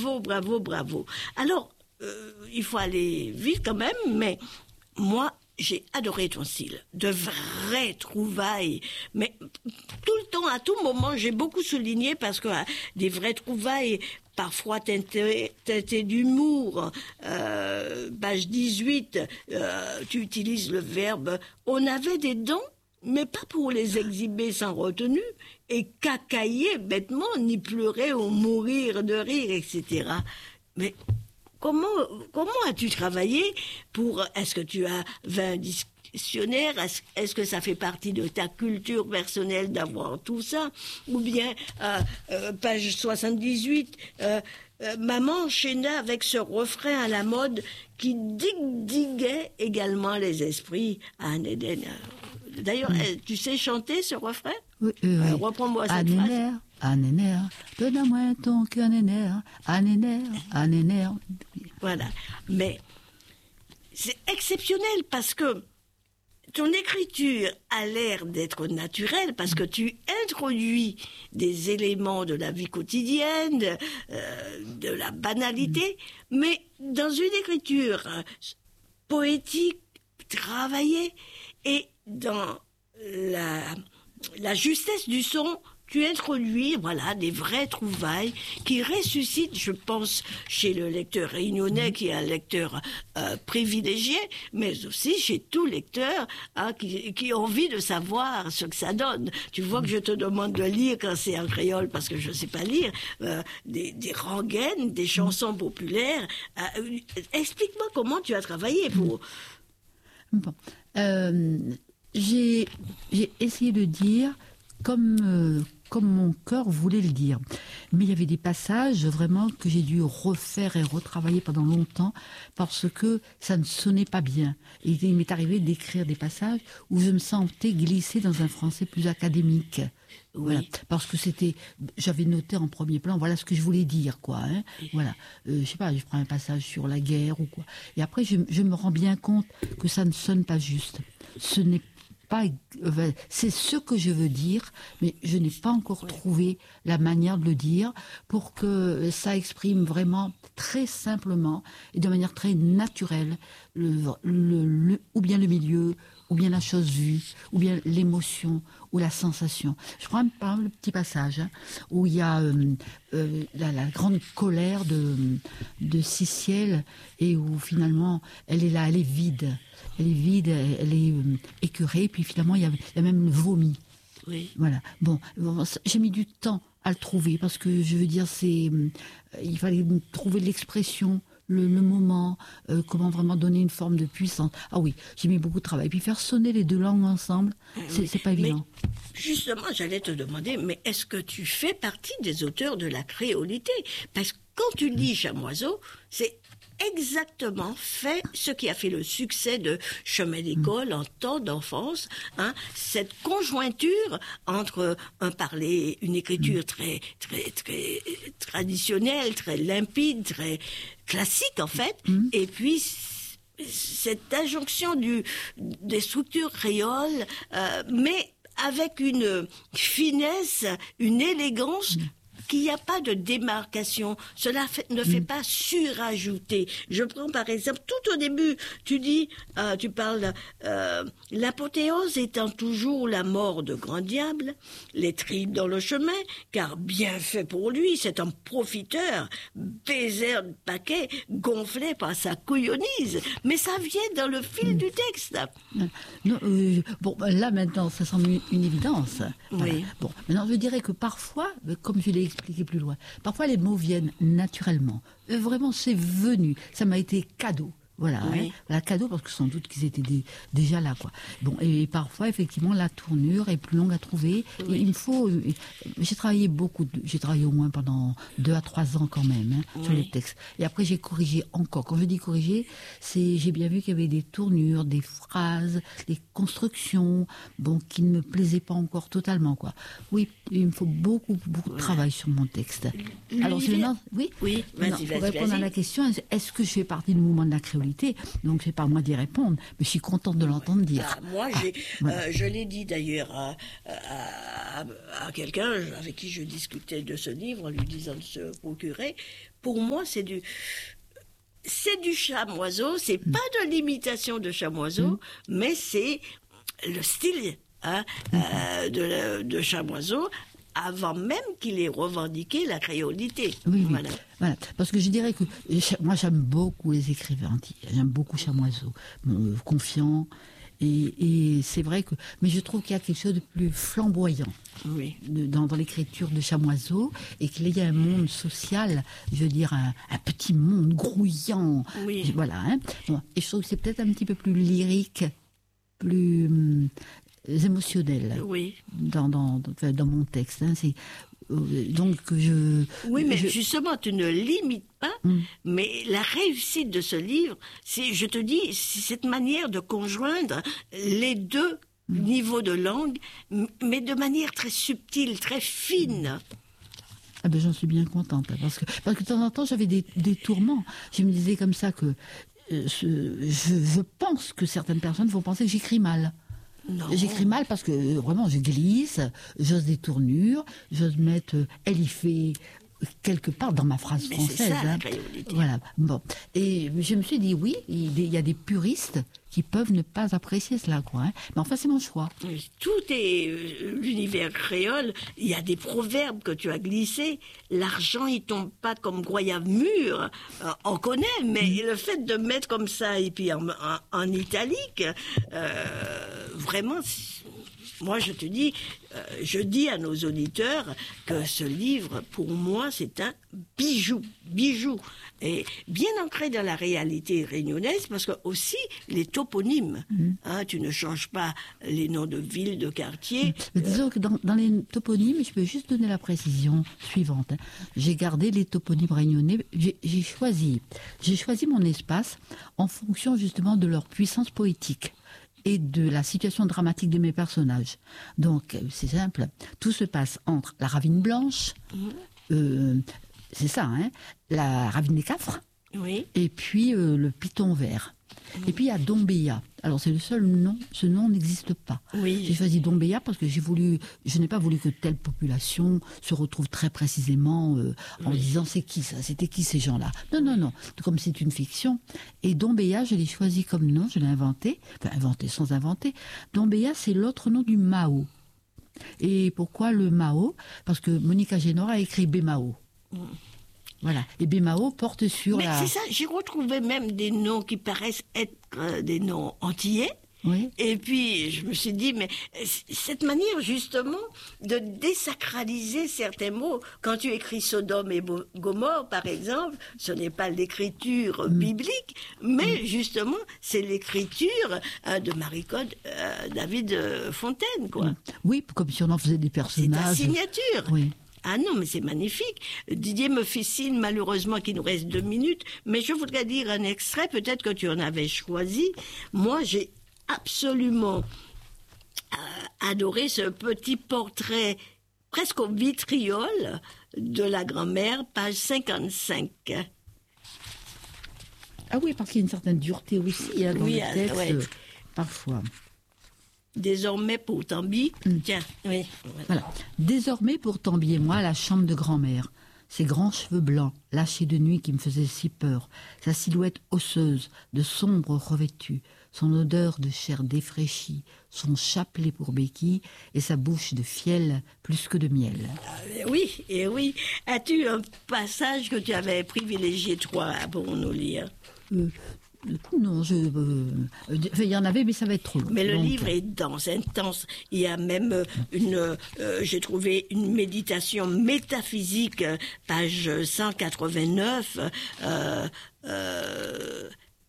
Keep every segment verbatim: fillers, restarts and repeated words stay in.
bravo, bravo, bravo. Alors, euh, il faut aller vite quand même, mais moi, j'ai adoré ton style, de vraies trouvailles, mais tout le temps, à tout moment, j'ai beaucoup souligné parce que hein, des vraies trouvailles, parfois teintées, teintées d'humour. Euh, page dix-huit, euh, tu utilises le verbe « on avait des dents », mais pas pour les exhiber sans retenue, et cacailler bêtement, ni pleurer ou mourir de rire, et cetera. Mais comment comment as-tu travaillé pour... Est-ce que tu as un dictionnaire? Est-ce, est-ce que ça fait partie de ta culture personnelle d'avoir tout ça? Ou bien, euh, euh, page soixante-dix-huit, euh, euh, maman enchaîna avec ce refrain à la mode qui dig-diguait également les esprits à un Éden. D'ailleurs, mmh. tu sais chanter ce refrain? Oui, oui, oui. Euh, reprends-moi cette Anéner, phrase. Anéner, donne-moi ton cœur, Anéner, Anéner, Anéner. Voilà. Mais c'est exceptionnel parce que ton écriture a l'air d'être naturelle parce que tu introduis des éléments de la vie quotidienne, de, euh, de la banalité, mmh. mais dans une écriture poétique, travaillée, et dans la, la justesse du son, tu introduis, voilà, des vraies trouvailles qui ressuscitent, je pense, chez le lecteur réunionnais, qui est un lecteur euh, privilégié, mais aussi chez tout lecteur hein, qui, qui a envie de savoir ce que ça donne. Tu vois que je te demande de lire quand c'est en créole, parce que je ne sais pas lire, euh, des, des rengaines, des chansons populaires. Euh, explique-moi comment tu as travaillé pour... Bon, euh, j'ai, j'ai essayé de dire comme... Euh, comme mon cœur voulait le dire. Mais il y avait des passages vraiment que j'ai dû refaire et retravailler pendant longtemps parce que ça ne sonnait pas bien. Et il m'est arrivé d'écrire des passages où je me sentais glisser dans un français plus académique. Oui. Voilà, parce que c'était, j'avais noté en premier plan, voilà ce que je voulais dire, quoi. Hein. Voilà, euh, je sais pas, je prends un passage sur la guerre ou quoi. Et après, je, je me rends bien compte que ça ne sonne pas juste. Ce n'est pas Pas, c'est ce que je veux dire, mais je n'ai pas encore trouvé la manière de le dire pour que ça exprime vraiment très simplement et de manière très naturelle le, le, le, ou bien le milieu, ou bien la chose vue, ou bien l'émotion, ou la sensation. Je prends par exemple le petit passage hein, où il y a euh, euh, la, la grande colère de, de Siciel et où finalement elle est là, elle est vide. Elle est vide, elle est euh, écœurée, puis finalement il y a, il y a même le vomi. Oui. Voilà. Bon, bon, j'ai mis du temps à le trouver parce que je veux dire, c'est, euh, il fallait trouver l'expression, le, le moment, euh, comment vraiment donner une forme de puissance. Ah oui, j'ai mis beaucoup de travail. Puis faire sonner les deux langues ensemble, c'est, c'est pas évident. Mais justement, j'allais te demander, mais est-ce que tu fais partie des auteurs de la créolité? Parce que quand tu lis Chamoiseau, c'est exactement fait ce qui a fait le succès de Chemin d'école en temps d'enfance, hein, cette conjointure entre un parler, une écriture très très très traditionnelle, très limpide, très classique en fait, mmh. et puis cette injonction du des structures créoles, euh, mais avec une finesse, une élégance. Mmh. Qu'il n'y a pas de démarcation, cela fait, ne fait mmh. pas surajouter. Je prends par exemple, tout au début, tu dis, euh, tu parles, euh, l'apothéose étant toujours la mort de grand diable, les tripes dans le chemin, car bien fait pour lui, c'est un profiteur, baiser de paquet, gonflé par sa couillonnise. Mais ça vient dans le fil mmh. du texte. Non, euh, bon, là maintenant, ça semble une, une évidence. Voilà. Oui. Bon, maintenant je dirais que parfois, comme je l'ai expliquer plus loin. Parfois, les mots viennent naturellement. Euh, vraiment, c'est venu. Ça m'a été cadeau. Voilà, oui. hein, voilà, cadeau parce que sans doute qu'ils étaient des, déjà là, quoi. Bon, et, et parfois, effectivement, la tournure est plus longue à trouver. Oui. Et il faut. Euh, j'ai travaillé beaucoup. De, j'ai travaillé au moins pendant deux à trois ans quand même hein, oui. sur les textes. Et après, j'ai corrigé encore. Quand je dis corriger, c'est j'ai bien vu qu'il y avait des tournures, des phrases, des constructions, bon, qui ne me plaisaient pas encore totalement, quoi. Oui, il me faut beaucoup, beaucoup de travail sur mon texte. L'univers... Alors, c'est maintenant, oui, oui. Vas-y, non, vas-y, pour répondre vas-y. à la question, est-ce que je fais partie du mouvement de la créolité? créolité, donc c'est pas à moi d'y répondre, mais je suis contente de l'entendre dire. Ah, moi, j'ai, ah, voilà. euh, je l'ai dit d'ailleurs à, à, à quelqu'un avec qui je discutais de ce livre, en lui disant de se procurer. Pour moi, c'est du... C'est du chamoiseau, c'est mmh. pas de l'imitation de chamoiseau, mmh. mais c'est le style hein, mmh. euh, de, de chamoiseau, avant même qu'il ait revendiqué la créolité. Oui, voilà. oui. Voilà. Parce que je dirais que moi j'aime beaucoup les écrivains, j'aime beaucoup Chamoiseau, bon, euh, confiant, et, et c'est vrai que... Mais je trouve qu'il y a quelque chose de plus flamboyant oui. de, dans, dans l'écriture de Chamoiseau, et qu'il y a un monde social, je veux dire, un, un petit monde grouillant. Oui. Voilà. Hein. Bon, et je trouve que c'est peut-être un petit peu plus lyrique, plus... Hum, émotionnel oui. dans, dans, dans, dans mon texte. Hein, c'est, euh, donc je... Oui, mais je... justement, tu ne limites pas, mm. mais la réussite de ce livre, c'est, je te dis, c'est cette manière de conjoindre les deux mm. niveaux de langue, mais de manière très subtile, très fine. Ah ben, j'en suis bien contente, parce que, parce que de temps en temps, j'avais des, des tourments. Je me disais comme ça que euh, ce, je, je pense que certaines personnes vont penser que j'écris mal. Non. J'écris mal parce que euh, vraiment je glisse, j'ose des tournures, j'ose mettre euh, elle y fait quelque part dans ma phrase mais française. C'est ça, hein. la créolité. Voilà. Bon. Et je me suis dit oui, il y a des puristes qui peuvent ne pas apprécier cela, quoi. Hein. Mais enfin, c'est mon choix. Tout est euh, l'univers créole. Il y a des proverbes que tu as glissés. L'argent, il tombe pas comme goyave mûr. Euh, on connaît, mais mmh. le fait de mettre comme ça et puis en, en, en italique, euh, vraiment. Moi, je te dis, euh, je dis à nos auditeurs que ce livre, pour moi, c'est un bijou, bijou, et bien ancré dans la réalité réunionnaise, parce que aussi les toponymes, mmh. hein, tu ne changes pas les noms de villes, de quartiers. Mais disons que dans, dans les toponymes, je peux juste donner la précision suivante. Hein. J'ai gardé les toponymes réunionnais, j'ai, j'ai choisi, j'ai choisi mon espace en fonction justement de leur puissance poétique et de la situation dramatique de mes personnages. Donc, c'est simple, tout se passe entre la Ravine Blanche, mmh. euh, c'est ça, hein, la Ravine des Cafres, oui. et puis euh, le Piton Vert. Mmh. Et puis il y a Dombéa. Alors c'est le seul nom, ce nom n'existe pas. Oui. J'ai choisi Dombéa parce que j'ai voulu, je n'ai pas voulu que telle population se retrouve très précisément euh, en oui. disant c'est qui ça, c'était qui ces gens-là. Non, non, non, comme c'est une fiction. Et Dombéa, je l'ai choisi comme nom, je l'ai inventé, enfin inventé sans inventer. Dombéa, c'est l'autre nom du Mao. Et pourquoi le Mao ? Parce que Monica Génor a écrit Bémao. Mmh. Voilà. Et Bémao porte sur Mais la... c'est ça, j'ai retrouvé même des noms qui paraissent être euh, des noms antillais. Oui. Et puis, je me suis dit, mais cette manière, justement, de désacraliser certains mots, quand tu écris Sodome et Gomorrhe, par exemple, ce n'est pas l'écriture mmh. biblique, mais mmh. justement, c'est l'écriture euh, de Marie-Code euh, David Fontaine, quoi. Mmh. Oui, comme si on en faisait des personnages. C'est ta signature. Oui. Ah non, mais c'est magnifique. Didier me fait signe, malheureusement, qu'il nous reste deux minutes, mais je voudrais dire un extrait, peut-être que tu en avais choisi. Moi, j'ai absolument euh, adoré ce petit portrait presque au vitriol de la grand-mère, page cinquante-cinq. Ah oui, parce qu'il y a une certaine dureté aussi hein, dans oui, le texte, ouais. euh, parfois. Désormais pour Tambi, mmh. tiens, oui. Voilà. voilà. Désormais pour Tambi et moi, la chambre de grand-mère. Ses grands cheveux blancs, lâchés de nuit qui me faisaient si peur. Sa silhouette osseuse, de sombre revêtue. Son odeur de chair défraîchie. Son chapelet pour béquille et sa bouche de fiel plus que de miel. Euh, oui, et oui. As-tu un passage que tu avais privilégié, toi, pour nous lire euh, Non, je, euh, il y en avait, mais ça va être trop long. Mais le Donc, livre est dense, intense. Il y a même une, euh, j'ai trouvé une méditation métaphysique, page cent quatre-vingt-neuf. Euh, euh,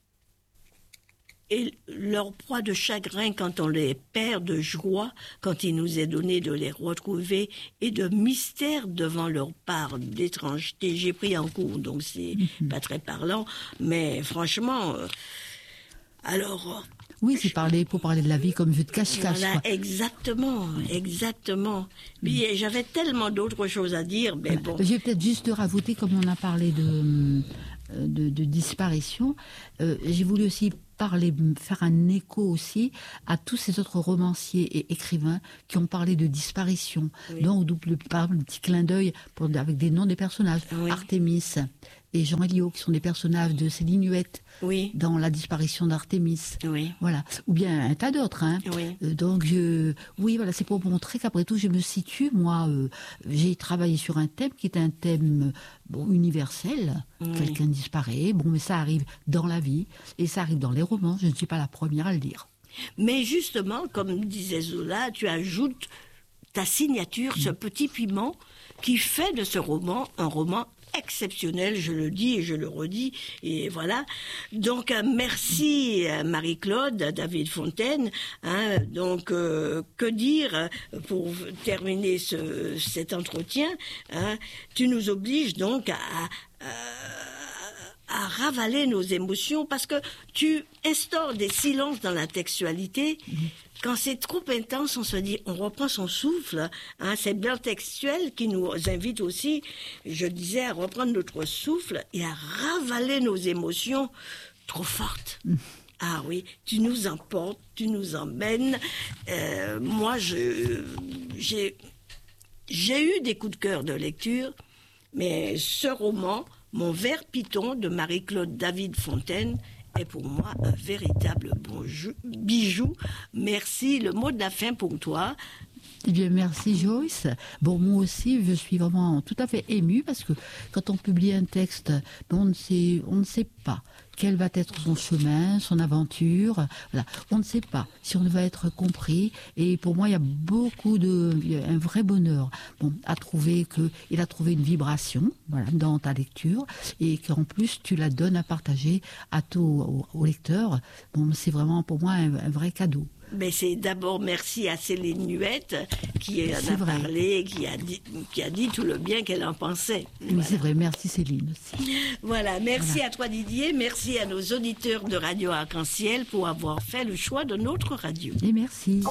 et leur proie de chagrin quand on les perd, de joie quand il nous est donné de les retrouver, et de mystère devant leur part d'étrangeté. J'ai pris en cours, donc c'est mm-hmm. pas très parlant, mais franchement, euh, alors... Oui, c'est parler pour parler de la vie comme jeu de cache-cache. Voilà, quoi. exactement, exactement. Puis mm. j'avais tellement d'autres choses à dire, mais voilà. bon. Je vais peut-être juste rajouter, comme on a parlé de... de, de disparition, euh, j'ai voulu aussi parler, faire un écho aussi à tous ces autres romanciers et écrivains qui ont parlé de disparition. Oui. Donc, double, par exemple, un petit clin d'œil pour, avec des noms des personnages. Oui. Artémis et Jean Eliot, qui sont des personnages de Céline Huette, oui. dans la disparition d'Artémis. Oui. Voilà. Ou bien un tas d'autres. Hein. Oui. Euh, donc, je, oui, voilà, c'est pour montrer qu'après tout, je me situe. Moi, euh, j'ai travaillé sur un thème qui est un thème bon, universel. Oui. Quelqu'un disparaît. Bon, mais ça arrive dans la vie. Et ça arrive dans les romans. Je ne suis pas la première à le dire. Mais justement, comme disait Zola, tu ajoutes ta signature, mmh. ce petit piment qui fait de ce roman un roman exceptionnel, je le dis et je le redis, et voilà. Donc, euh, merci euh, Marie-Claude, David Fontaine. Hein, donc, euh, que dire pour terminer ce, cet entretien, hein, tu nous obliges donc à... à à ravaler nos émotions, parce que tu instaures des silences dans la textualité. Mmh. Quand c'est trop intense, on se dit, on reprend son souffle. Hein, c'est bien textuel qui nous invite aussi, je disais, à reprendre notre souffle et à ravaler nos émotions trop fortes. Mmh. Ah oui, tu nous emportes, tu nous emmènes. Euh, moi, je, j'ai, j'ai eu des coups de cœur de lecture, mais ce roman, Mon ver piton de Marie-Claude David Fontaine, est pour moi un véritable bon bijou. Merci. Le mot de la fin pour toi. Eh bien, merci Joyce. Bon, moi aussi, je suis vraiment tout à fait émue parce que quand on publie un texte, on ne sait, on ne sait pas quel va être son chemin, son aventure. Voilà, on ne sait pas si on va être compris. Et pour moi, il y a beaucoup de, il y a un vrai bonheur. Bon, à trouver que il a trouvé une vibration, voilà, dans ta lecture, et qu'en plus tu la donnes à partager à tous aux, aux lecteurs. Bon, c'est vraiment pour moi un, un vrai cadeau. Mais c'est d'abord merci à Céline Nuette qui en a vrai. parlé, qui a, dit, qui a dit tout le bien qu'elle en pensait. Oui, voilà. C'est vrai, merci Céline aussi. Voilà, merci voilà. à toi Didier, merci à nos auditeurs de Radio Arc-en-Ciel pour avoir fait le choix de notre radio. Et merci.